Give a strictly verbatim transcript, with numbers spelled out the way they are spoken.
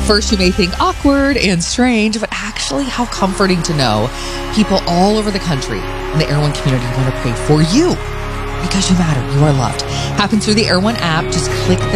first, you may think awkward and strange, but actually how comforting to know people all over the country in the Air One community want to pray for you because you matter. You are loved. Happens through the Air One app. Just click the